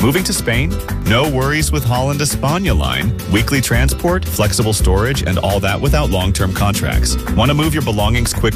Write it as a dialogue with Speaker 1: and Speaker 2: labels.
Speaker 1: Moving to Spain? No worries with Holland España line. Weekly transport, flexible storage, and all that without long-term contracts. Want to move your belongings quickly